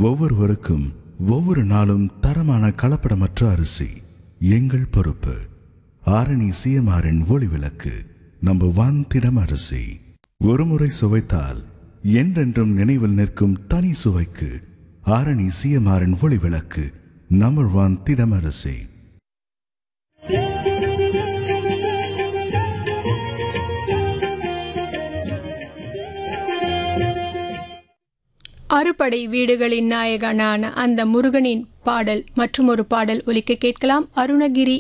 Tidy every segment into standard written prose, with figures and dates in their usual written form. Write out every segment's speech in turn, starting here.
ஒவ்வொருவருக்கும் ஒவ்வொரு நாளும் தரமான கலப்படமற்ற அரிசி எங்கள் பொறுப்பு. ஆரணி சிஎம்ஆரின் ஒளிவிளக்கு நம்பர் 1 திடம் அரிசி. ஒருமுறை சுவைத்தால் என்றென்றும் நினைவில் நிற்கும் தனி சுவைக்கு ஆரணி சிஎம்ஆரின் ஒளிவிளக்கு நம்பர் 1 திடம் அரிசி. அறுபடை வீடுகளின் நாயகனான அந்த முருகனின் பாடல் மற்றும் ஒரு பாடல் ஒலிக்க கேட்கலாம். அருணகிரி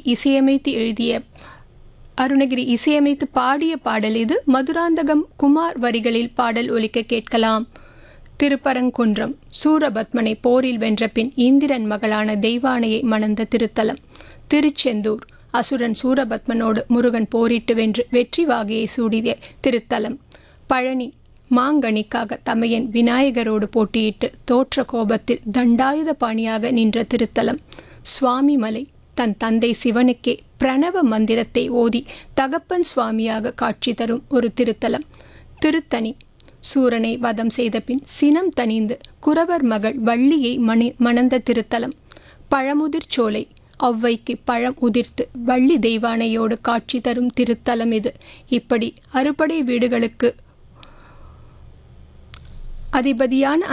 இசையமைத்து பாடிய பாடல் இது. மதுராந்தகம் குமார் வரிகளில் பாடல் ஒலிக்க கேட்கலாம். திருப்பரங்குன்றம் சூரபத்மனை போரில் வென்ற பின் இந்திரன் மகளான தெய்வானையை மணந்த திருத்தலம். திருச்செந்தூர் அசுரன் சூரபத்மனோடு முருகன் போரிட்டு வென்று வெற்றி வாகையை சூடிய திருத்தலம். பழனி மாங்கனிக்காக தமையன் விநாயகரோடு போட்டியிட்டு தோற்ற கோபத்தில் தண்டாயுத பாணியாக நின்ற திருத்தலம். சுவாமிமலை தன் தந்தை சிவனுக்கே பிரணவ மந்திரத்தை ஓதி தகப்பன் சுவாமியாக காட்சி தரும் ஒரு திருத்தலம். திருத்தணி சூரனை வதம் செய்த பின் சினம் தணிந்து குறவர் மகள் வள்ளியை மணந்த திருத்தலம். பழமுதிர் சோலை ஒளவைக்கு பழம் உதிர்த்து வள்ளி தெய்வானையோடு காட்சி தரும் திருத்தலம் இது. இப்படி அறுபடை வீடுகளுக்கு அதிபதியான